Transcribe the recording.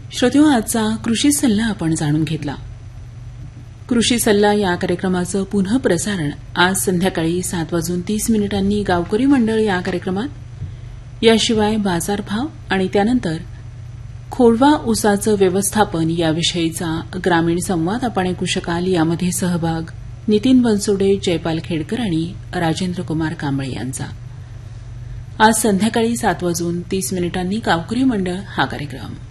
श्रोत्यो, आजचा कृषी सल्ला आपण जाणून घेतला. कृषी सल्ला या कार्यक्रमाचं पुनः प्रसारण आज संध्याकाळी 7:30 गावकरी मंडळ या कार्यक्रमात, याशिवाय बाजारभाव आणि त्यानंतर खोडवा ऊसाचं व्यवस्थापन याविषयीचा ग्रामीण संवाद आपण ऐकू शकाल. यामध्ये सहभाग नितीन बनसोडे, जयपाल खेडकर आणि राजेंद्र कुमार कांबळे यांचा. आज संध्याकाळी 7:30 गावकरी मंडळ हा कार्यक्रम.